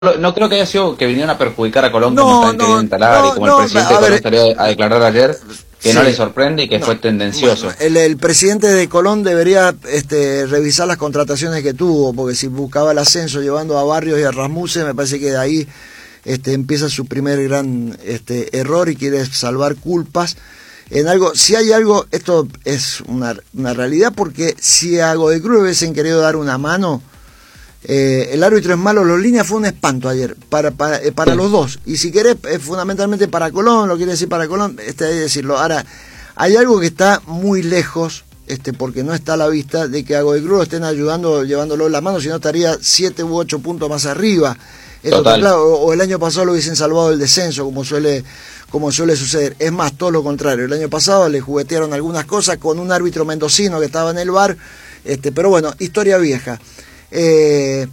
no creo que haya sido que vinieron a perjudicar a Colón como No, están queriendo instalar y como el presidente de Colón salió a declarar ayer que no le sorprende y que fue tendencioso. Bueno, el presidente de Colón debería revisar las contrataciones que tuvo, porque si buscaba el ascenso llevando a Barrios y a Rasmussen, me parece que de ahí empieza su primer gran error y quiere salvar culpas en algo. Si hay algo, esto es una realidad, porque si a Godoy Cruz hubiesen querido dar una mano, el árbitro es malo, los líneas fue un espanto ayer para los dos, y si querés fundamentalmente para Colón, lo quiere decir para Colón, hay que decirlo. Ahora, hay algo que está muy lejos, porque no está a la vista, de que a Godoy Cruz lo estén ayudando, llevándolo en la mano, si no estaría 7 u 8 puntos más arriba. Claro, o el año pasado lo hubiesen salvado del descenso, como suele suceder. Es más, todo lo contrario, el año pasado le juguetearon algunas cosas con un árbitro mendocino que estaba en el VAR, pero bueno, historia vieja. En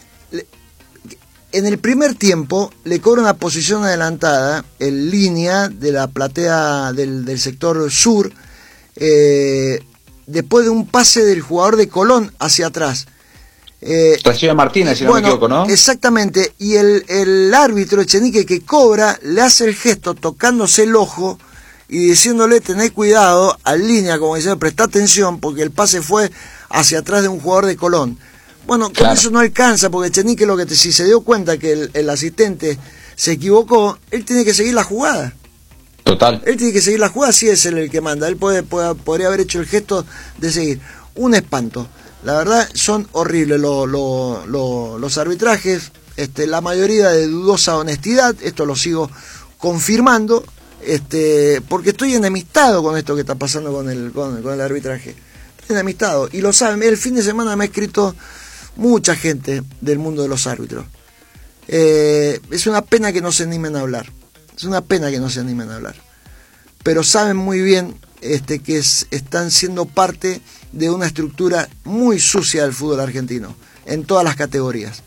el primer tiempo le cobra una posición adelantada en línea de la platea del sector sur, después de un pase del jugador de Colón hacia atrás. Recibe Martínez, si no me equivoco, ¿no? Exactamente, y el árbitro Echenique que cobra le hace el gesto tocándose el ojo y diciéndole: tened cuidado, al línea, como diciendo, prestá atención, porque el pase fue hacia atrás de un jugador de Colón. Bueno, con eso no alcanza, porque Echenique si se dio cuenta que el asistente se equivocó, él tiene que seguir la jugada. Total. Él tiene que seguir la jugada, sí, es él el que manda. Él podría haber hecho el gesto de seguir. Un espanto. La verdad, son horribles los arbitrajes, la mayoría de dudosa honestidad. Esto lo sigo confirmando, porque estoy enemistado con esto que está pasando con el arbitraje. Estoy enemistado, y lo saben. El fin de semana me ha escrito mucha gente del mundo de los árbitros. Es una pena que no se animen a hablar. Es una pena que no se animen a hablar. Pero saben muy bien que están siendo parte de una estructura muy sucia del fútbol argentino, en todas las categorías.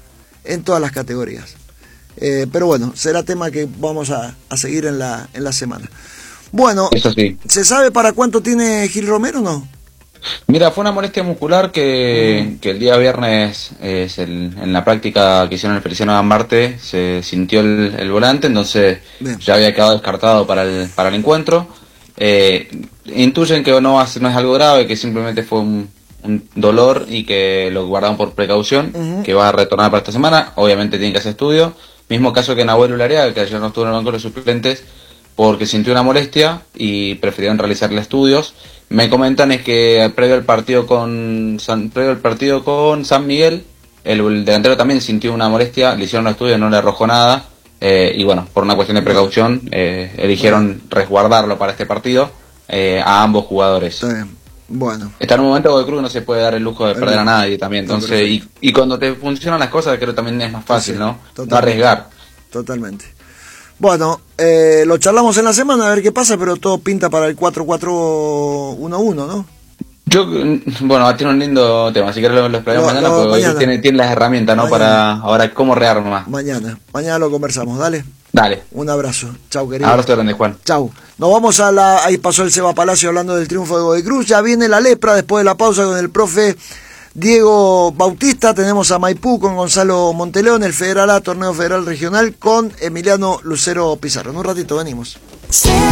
Pero bueno, será tema que vamos a seguir en la semana. Bueno, eso sí. ¿Se sabe para cuánto tiene Gil Romero o no? Mira, fue una molestia muscular que el día viernes, en la práctica que hicieron el Feliciano Gambarte, se sintió el volante, entonces ya había quedado descartado para el encuentro. Intuyen que no es algo grave, que simplemente fue un dolor y que lo guardaron por precaución, que va a retornar para esta semana. Obviamente tiene que hacer estudio. Mismo caso que Nahuel Ularea, que ayer no estuvo en el banco de los suplentes porque sintió una molestia y prefirieron realizarle estudios. Me comentan es que previo al partido con San Miguel, el delantero también sintió una molestia, le hicieron un estudio, no le arrojó nada, y bueno, por una cuestión de precaución, eligieron resguardarlo para este partido a ambos jugadores. Está bien. Bueno. Está en un momento Godoy Cruz no se puede dar el lujo de perder a nadie también, entonces, y cuando te funcionan las cosas, creo que también es más fácil, ¿no? No arriesgar. Totalmente. Bueno, lo charlamos en la semana a ver qué pasa, pero todo pinta para el 4-4-1-1, ¿no? Bueno, tiene un lindo tema, si querés lo explicamos mañana, porque tiene las herramientas, ¿no? Mañana. Para ahora cómo rearmar. Mañana lo conversamos, dale. Un abrazo, chau querido. Abrazo grande, Juan. Chau. Nos vamos ahí pasó el Seba Palacio hablando del triunfo de Godoy Cruz, ya viene la lepra después de la pausa con el profe Diego Bautista, tenemos a Maipú con Gonzalo Monteleón, el Federal A, Torneo Federal Regional, con Emiliano Lucero Pizarro. En un ratito venimos.